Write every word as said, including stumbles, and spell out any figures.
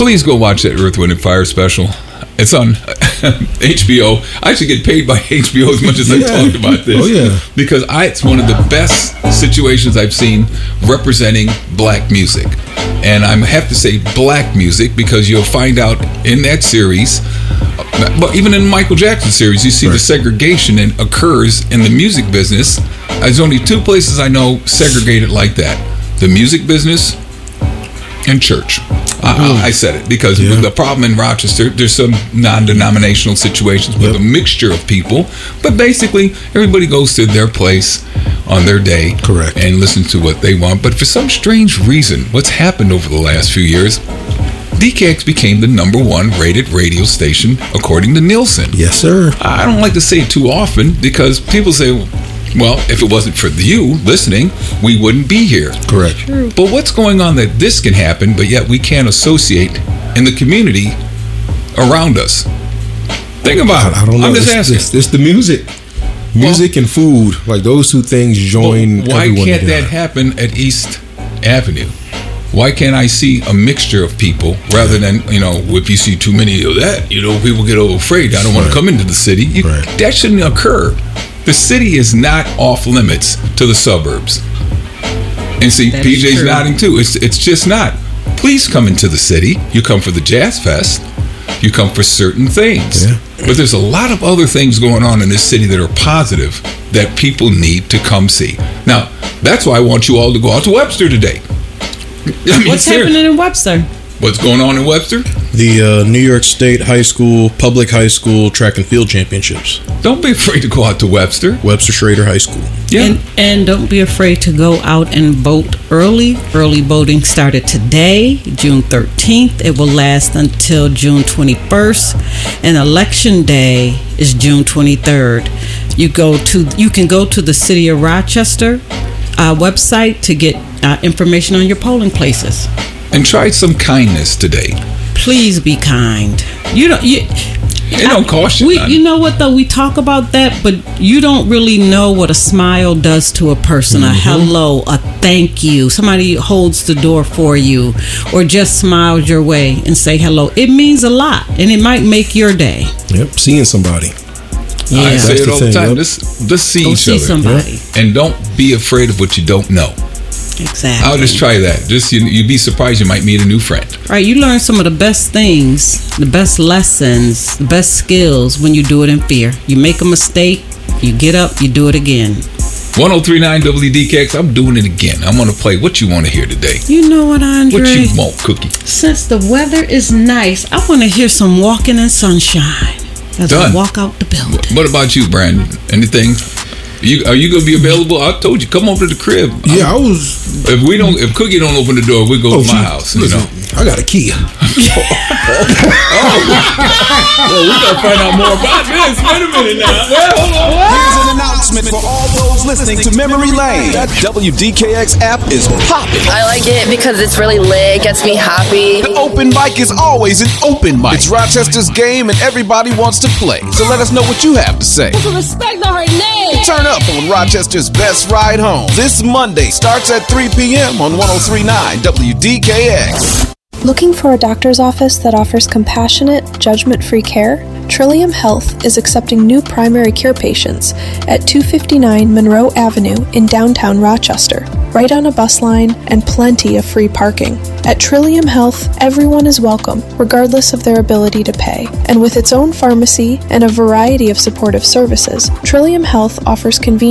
please go watch that Earth, Wind and Fire special. It's on H B O. I should get paid by H B O as much as yeah. I talked about this. Oh, yeah. Because I, it's one of the best situations I've seen representing black music. And I have to say black music because you'll find out in that series, but even in the Michael Jackson series, you see right. the segregation that occurs in the music business. There's only two places I know segregated like that. The music business and church. I, I said it because yeah. the problem in Rochester, there's some non-denominational situations with yep. a mixture of people, but basically everybody goes to their place on their day. Correct. And listens to what they want. But for some strange reason, what's happened over the last few years, D K X became the number one rated radio station according to Nielsen. Yes, sir. I don't like to say it too often because people say, well, if it wasn't for you listening, we wouldn't be here. Correct. True. But what's going on that this can happen, but yet we can't associate in the community around us? Think about it. I don't know. I'm just it's, asking. It's, it's the music. Music well, and food. Like those two things join well, why everyone can't together. that happen at East Avenue? Why can't I see a mixture of people rather than, you know, if you see too many of that, you know, people get all afraid. I don't want right. to come into the city. You, right. That shouldn't occur. The city is not off limits to the suburbs. And see, that P J's nodding too. It's it's just not. Please come into the city. You come for the Jazz Fest. You come for certain things. Yeah. But there's a lot of other things going on in this city that are positive that people need to come see. Now, that's why I want you all to go out to Webster today. I mean, what's happening in Webster? What's going on in Webster? The uh, New York State High School, Public High School Track and Field Championships. Don't be afraid to go out to Webster. Webster Schrader High School. Yeah. And, and don't be afraid to go out and vote early. Early voting started today, June thirteenth. It will last until June twenty-first. And Election Day is June twenty-third. You go to you can go to the City of Rochester uh, website to get uh, information on your polling places. And try some kindness today. Please be kind. You don't. You, it don't cost you. We, none. you know what though? We talk about that, but you don't really know what a smile does to a person. Mm-hmm. A hello, a thank you. Somebody holds the door for you, or just smiles your way and say hello. It means a lot, and it might make your day. Yep, seeing somebody. Yeah. I say it the all thing, the time. Yep. Let's, let's see Go each see other, somebody. Yep. And don't be afraid of what you don't know. Exactly. I'll just try that. Just you, you'd be surprised you might meet a new friend. Right, you learn some of the best things, the best lessons, the best skills when you do it in fear. You make a mistake, you get up, you do it again. one oh three point nine W D K X, I'm doing it again. I'm going to play What You Want to Hear today. You know what, Andre? What you want, Cookie? Since the weather is nice, I want to hear some Walking in Sunshine as Done. I walk out the building. What about you, Brandon? Anything? You, are you gonna be available? I told you, come over to the crib. Yeah, I'm, I was. If we don't, if Cookie don't open the door, we go oh, to my she, house. Listen, you know, I got a key. oh, well, we gotta find out more about this. Wait a minute now. Well, hold on. Here's an announcement for all those listening to Memory Lane. That W D K X app is popping. I like it because it's really lit, gets me happy. The open mic is always an open mic. It's Rochester's game and everybody wants to play. So let us know what you have to say. Respect the her name. Turn up on Rochester's Best Ride Home. This Monday starts at three p.m. on one oh three point nine W D K X. Looking for a doctor's office that offers compassionate, judgment-free care? Trillium Health is accepting new primary care patients at two fifty-nine Monroe Avenue in downtown Rochester, right on a bus line and plenty of free parking. At Trillium Health, everyone is welcome, regardless of their ability to pay. And with its own pharmacy and a variety of supportive services, Trillium Health offers convenience